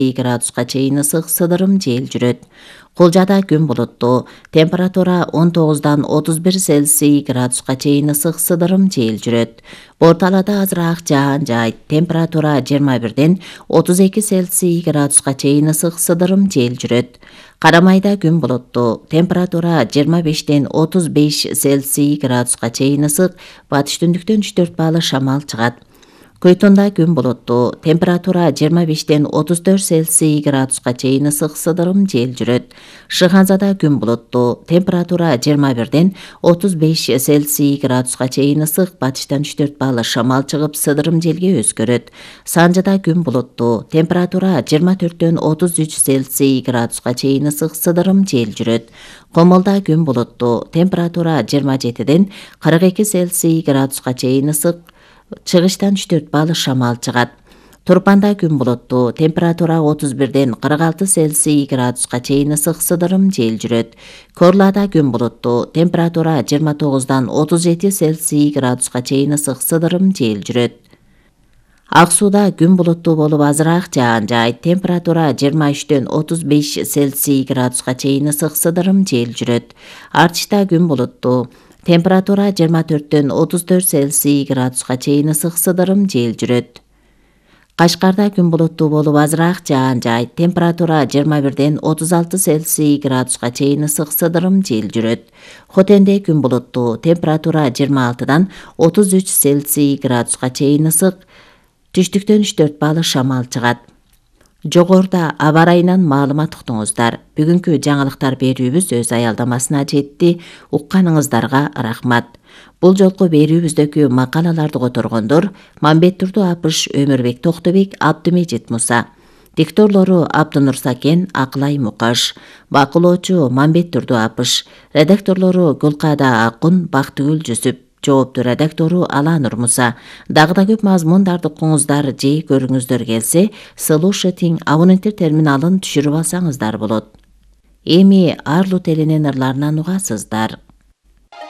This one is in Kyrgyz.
градуска чейин ысык сыдырым жел жүрөт. Кулжада күн булуттуу, температура 19-дан 31 Цельсий градуска чейин ысык сыдырым жел жүрөт. Борталада азыраак жаан жаайт, температура 21-ден 32 Цельсий градуска чейин ысык сыдырым жел жүрөт. Карамайда күн булуттуу, температура 25-ден 35 Цельсий градуска чейин ысык, батыш түндүктөн 3-4 баалы шамал чыгат. Көйтонда күн булуттуу, температура 25-ден 34 Цельсий градуска чейин ысык сыдырым жел жүрөт. Шыгансада күн булуттуу, температура 21-ден 35 Цельсий градуска чейин ысык, батыштан 3-4 баалы шамал чыгып сыдырым желге өзгөрөт. Санжыда күн булуттуу, температура 24-ден 33 Цельсий градуска чейин ысык сыдырым жел жүрөт. Комолда күн булуттуу, температура 27-ден 42 Цельсий градуска чейин ысык, чыгыштан 3-4 баалы шамал чыгат. Турпанда күн булуттуу, температура 31-ден 46 Цельсий градуска чейин ысык сыдырым жел жүрөт. Корлада күн булуттуу, температура 29-дан 37 Цельсий градуска чейин ысык сыдырым жел жүрөт. Ак сууда күн булуттуу болуп азыраак жаан жаайт, температура 23-ден 35 Цельсий градуска чейин ысык сыдырым жел жүрөт. Артышта күн булуттуу, температура 24-ден 34 Цельсий градуска чейин ысык сыдырым жел жүрөт. Кашкарда күн булуттуу болуп азыраак жаан жаайт, температура 21-ден 36 Цельсий градуска чейин ысык сыдырым жел жүрөт. Хотенде күн булуттуу, температура 26-дан 33 Цельсий градуска чейин ысык, түштүктөн 3-4 баалы шамал чыгат. Жогоруда аба ырайынан маалымат уктуңуздар. Бүгүнкү жаңылыктар берүүбүз өз аялдамасына жетти. Укканыңыздарга рахмат. Бул жолку берүүбүздөгү макалаларды которгондор Мамбеттурду Апыш, Өмүрбек Токтобек, Абдымежит Муса. Дикторлору Абдынур Сакен, Акылай Мукаш. Бакылоочу Мамбеттурду Апыш. Редакторлору Гүлкада Акун, Бактыгүл Жүсүп. Жоопту редактору Аланур Муса. Дагы көп мазмундарды укуңуздар же көрүңүздөр келсе, слушатинг абоненттер терминалын түшүрүп алсаңыздар болот. Эми Арлут элинен ырларынан угасыздар.